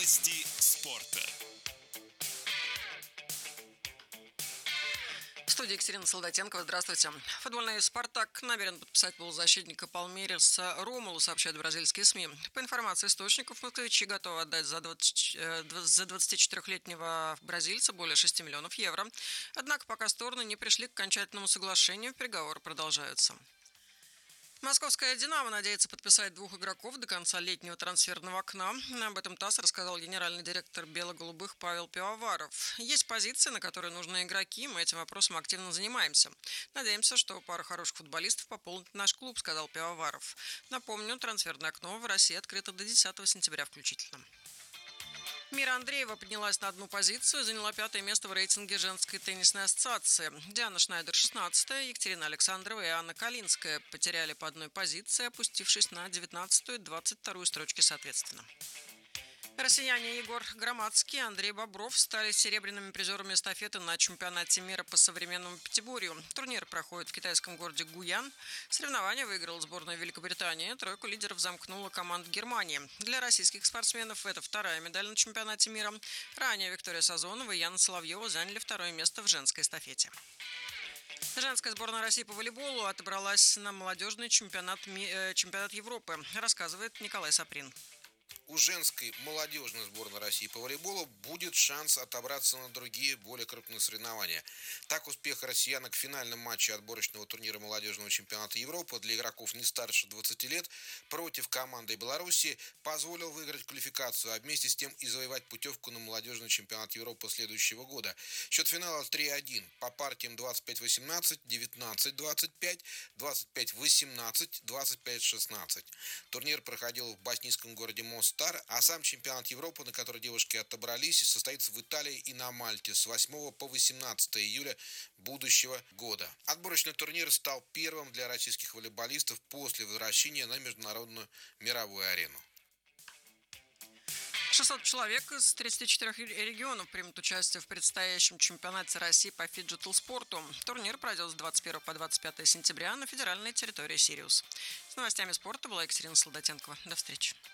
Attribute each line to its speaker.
Speaker 1: Новости спорта.
Speaker 2: В студии Екатерина Солдатенкова. Здравствуйте. Футбольный «Спартак» намерен подписать полузащитника Палмейраса Ромулу, сообщают бразильские СМИ. По информации источников, москвичи готовы отдать за 24-летнего бразильца более 6 миллионов евро. Однако пока стороны не пришли к окончательному соглашению, переговоры продолжаются. Московская «Динамо» надеется подписать двух игроков до конца летнего трансферного окна. Об этом ТАСС рассказал генеральный директор бело-голубых Павел Пивоваров. Есть позиции, на которые нужны игроки, мы этим вопросом активно занимаемся. Надеемся, что пара хороших футболистов пополнит наш клуб, сказал Пивоваров. Напомню, трансферное окно в России открыто до 10 сентября включительно. Мира Андреева поднялась на одну позицию и заняла 5-е место в рейтинге женской теннисной ассоциации. Диана Шнайдер 16-я, Екатерина Александрова и Анна Калинская потеряли по одной позиции, опустившись на 19-ю и 22-ю строчки соответственно. Россияне Егор Громадский и Андрей Бобров стали серебряными призерами эстафеты на чемпионате мира по современному пятиборью. Турнир проходит в китайском городе Гуян. Соревнования выиграла сборная Великобритании. Тройку лидеров замкнула команда Германии. Для российских спортсменов это вторая медаль на чемпионате мира. Ранее Виктория Сазонова и Яна Соловьева заняли второе место в женской эстафете. Женская сборная России по волейболу отобралась на молодежный чемпионат Европы, рассказывает Николай Саприн.
Speaker 3: У женской молодежной сборной России по волейболу будет шанс отобраться на другие, более крупные соревнования. Так, успех россиянок в финальном матче отборочного турнира молодежного чемпионата Европы для игроков не старше 20 лет против команды Беларуси позволил выиграть квалификацию, а вместе с тем и завоевать путевку на молодежный чемпионат Европы следующего года. Счет финала 3-1 по партиям 25-18, 19-25, 25-18, 25-16. Турнир проходил в боснийском городе Мостар, а сам чемпионат Европы, на который девушки отобрались, состоится в Италии и на Мальте с 8 по 18 июля будущего года. Отборочный турнир стал первым для российских волейболистов после возвращения на международную мировую арену.
Speaker 2: 600 человек из 34 регионов примут участие в предстоящем чемпионате России по фиджитал-спорту. Турнир пройдет с 21 по 25 сентября на федеральной территории Сириус. С новостями спорта была Екатерина Солдатенкова. До встречи.